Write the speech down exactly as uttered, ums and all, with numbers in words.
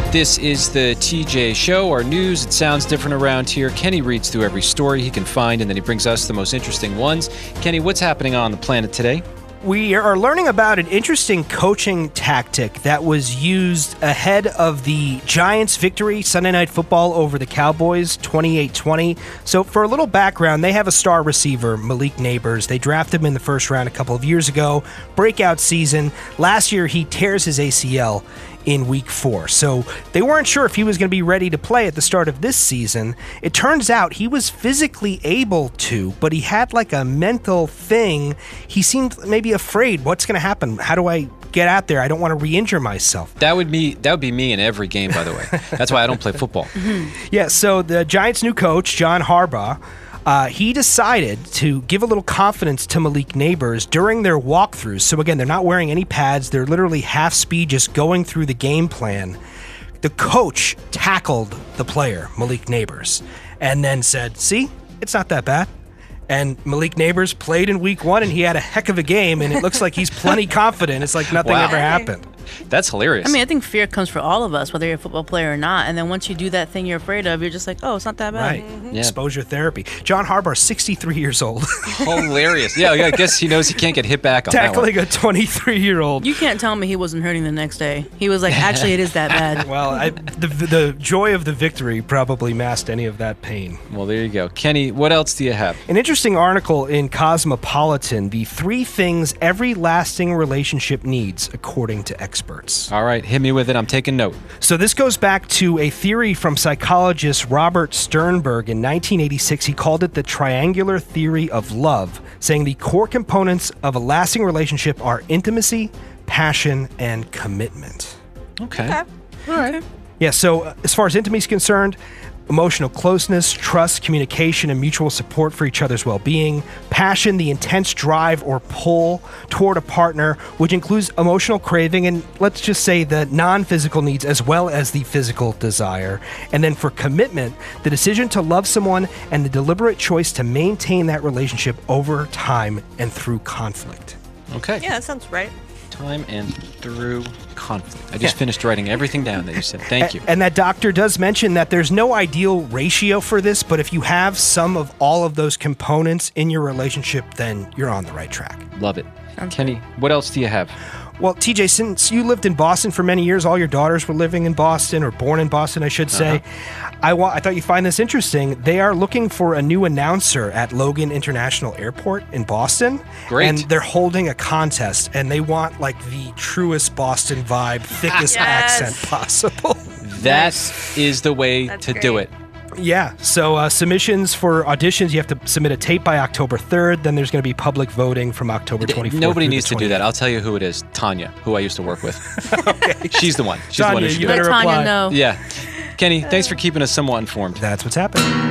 This is the T J Show, our news. It sounds different around here. Kenny reads through every story he can find, and then he brings us the most interesting ones. Kenny, what's happening on the planet today? We are learning about an interesting coaching tactic that was used ahead of the Giants' victory Sunday Night Football over the Cowboys, twenty-eight twenty. So for a little background, they have a star receiver, Malik Nabers. They drafted him in the first round a couple of years ago. Breakout season. Last year, he tears his A C L in week four. So they weren't sure if he was going to be ready to play at the start of this season. It turns out he was physically able to, but he had like a mental thing. He seemed maybe afraid. What's going to happen? How do I get out there? I don't want to re-injure myself. That would be that would be me in every game, by the way. That's why I don't play football. Yeah, so the Giants' new coach, John Harbaugh, Uh, he decided to give a little confidence to Malik Nabers during their walkthroughs. So again, they're not wearing any pads. They're literally half speed, just going through the game plan. The coach tackled the player, Malik Nabers, and then said, see, it's not that bad. And Malik Nabers played in week one, and he had a heck of a game, and it looks like he's plenty confident. It's like nothing Wow. ever happened. That's hilarious. I mean, I think fear comes for all of us, whether you're a football player or not. And then once you do that thing you're afraid of, you're just like, oh, it's not that bad. Right. Mm-hmm. Yeah. Exposure therapy. John Harbaugh, sixty-three years old. Hilarious. Yeah, yeah, I guess he knows he can't get hit back on Tackling that a twenty-three-year-old. You can't tell me he wasn't hurting the next day. He was like, actually, it is that bad. Well, I, the the joy of the victory probably masked any of that pain. one. Well, there you go. Kenny, what else do you have? An interesting article in Cosmopolitan, the three things every lasting relationship needs, according to experts. All right, hit me with it. I'm taking note. So this goes back to a theory from psychologist Robert Sternberg in nineteen eighty-six. He called it the triangular theory of love, saying the core components of a lasting relationship are intimacy, passion, and commitment. Okay. Okay. All right. Yeah, so uh, as far as intimacy is concerned, emotional closeness, trust, communication, and mutual support for each other's well-being. Passion, the intense drive or pull toward a partner, which includes emotional craving and, let's just say, the non-physical needs as well as the physical desire. And then for commitment, the decision to love someone and the deliberate choice to maintain that relationship over time and through conflict. Okay. Yeah, that sounds right. Time and through conflict. I just finished writing everything down that you said. Thank you. And that doctor does mention that there's no ideal ratio for this, but if you have some of all of those components in your relationship, then you're on the right track. Love it. Kenny, what else do you have? Well, T J, since you lived in Boston for many years, all your daughters were living in Boston, or born in Boston, I should say. Uh-huh. I, wa- I thought you'd find this interesting. They are looking for a new announcer at Logan International Airport in Boston. Great. And they're holding a contest, and they want, like, the truest Boston vibe, thickest Yes. accent possible. That is the way That's to do great. it. Yeah, so uh, submissions for auditions, you have to submit a tape by October third. Then there's going to be public voting from October twenty-fourth. Nobody through needs the to do that. I'll tell you who it is. Tanya, who I used to work with. Okay. She's the one. She's Tanya, the one who should you do it. better Let Tanya apply. know. Yeah. Kenny, thanks for keeping us somewhat informed. That's what's happening.